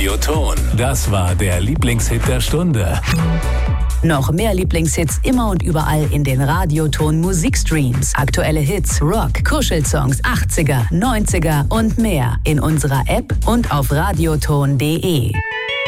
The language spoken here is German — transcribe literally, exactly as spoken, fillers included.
Radioton. Das war der Lieblingshit der Stunde. Noch mehr Lieblingshits immer und überall in den Radioton Musikstreams. Aktuelle Hits, Rock, Kuschelsongs, achtziger, neunziger und mehr in unserer App und auf radioton punkt de.